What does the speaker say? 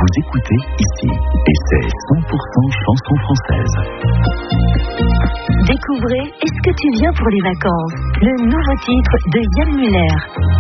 Vous écoutez ici, et c'est 100% chanson française. Découvrez Est-ce que tu viens pour les vacances? Le nouveau titre de Yann Müller.